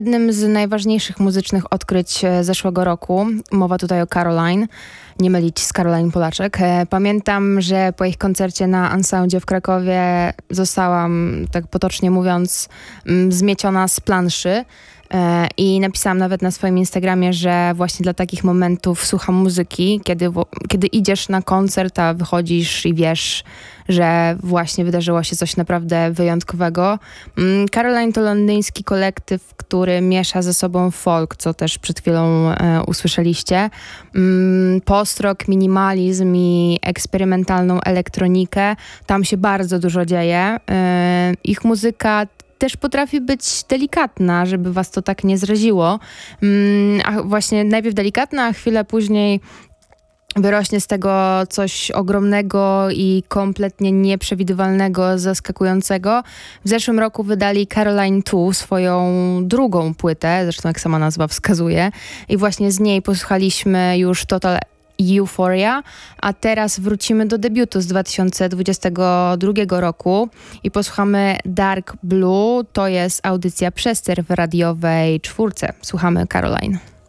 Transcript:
Jednym z najważniejszych muzycznych odkryć zeszłego roku. Mowa tutaj o Caroline. Nie mylić z Caroline Polaczek. Pamiętam, że po ich koncercie na Unsoundzie w Krakowie zostałam, tak potocznie mówiąc, zmieciona z planszy. I napisałam nawet na swoim Instagramie, że właśnie dla takich momentów słucham muzyki, kiedy idziesz na koncert, a wychodzisz i wiesz, że właśnie wydarzyło się coś naprawdę wyjątkowego. Caroline to londyński kolektyw, który miesza ze sobą folk, co też przed chwilą usłyszeliście. Post-rock, minimalizm i eksperymentalną elektronikę. Tam się bardzo dużo dzieje. Ich muzyka też potrafi być delikatna, żeby was to tak nie zraziło. A właśnie najpierw delikatna, a chwilę później wyrośnie z tego coś ogromnego i kompletnie nieprzewidywalnego, zaskakującego. W zeszłym roku wydali Caroline 2, swoją drugą płytę, zresztą jak sama nazwa wskazuje. I właśnie z niej posłuchaliśmy już Total Euphoria, a teraz wrócimy do debiutu z 2022 roku i posłuchamy Dark Blue. To jest audycja Przester w radiowej 4. Słuchamy Caroline.